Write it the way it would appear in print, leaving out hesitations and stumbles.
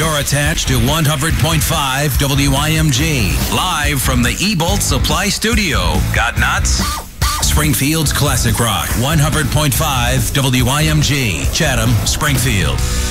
You're attached to 100.5 WIMG. Live from the E-Bolt Supply Studio. Got nuts? Springfield's Classic Rock. 100.5 WIMG. Chatham, Springfield.